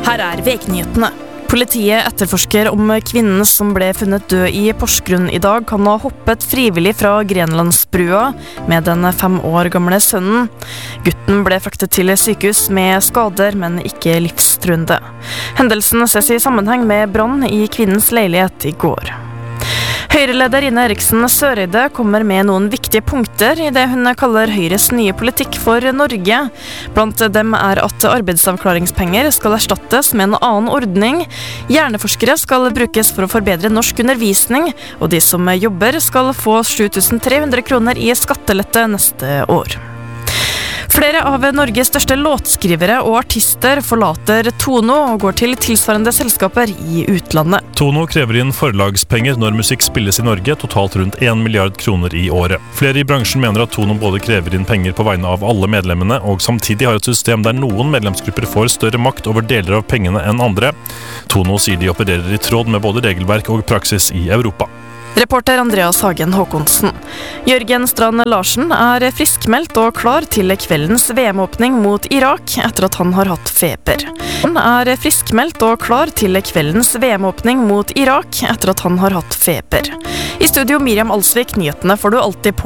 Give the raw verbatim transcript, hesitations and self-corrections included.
Her er VG-nyhetene. Politiet etterforsker om kvinnen som ble funnet død i Porsgrunn i dag kan ha hoppet frivillig fra Grenlandsbrua med den fem år gamle sønnen. Gutten ble fraktet til sykehus med skader, men ikke livstruende. Hendelsen ses i sammenheng med brann i kvinnens leilighet i går. Høyreleder Ine Eriksen Søreide kommer med noen viktige punkter i det hun kaller Høyres nye politikk for Norge. Blant dem er at arbeidsavklaringspenger skal erstattes med en annen ordning. Hjerneforskere skal brukes for å forbedre norsk undervisning, og de som jobber skal få sju tusen tre hundre kroner i skattelette neste år. Flere av Norges største låtskrivere og artister forlater Tono og går til tilsvarende selskaper i utlandet. Tono krever inn forlagspenger når musikk spilles i Norge, totalt rundt en milliard kroner i året. Flere i bransjen mener at Tono både krever inn penger på vegne av alle medlemmene, og samtidig har et system der noen medlemsgrupper får større makt over deler av pengene enn andre. Tono sier de opererer i tråd med både regelverk og praksis i Europa. Reporter Andreas Hagen Håkonsen. Jørgen Strand Larsen er friskmeldt og klar til kveldens V M-åpning mot Irak etter at han har hatt feber. Han er friskmeldt og klar til kveldens V M-åpning mot Irak etter at han har hatt feber. I studio Miriam Alsvik, nyhetene får du alltid på